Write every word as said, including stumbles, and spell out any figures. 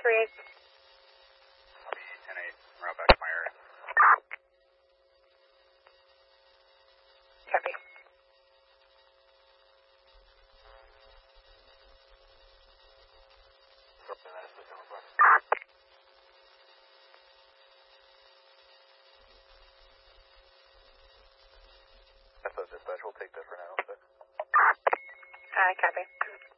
three eight. I'll be ten eight, route back to my area. Copy. F O dispatch, we'll take that for now. Hi, copy.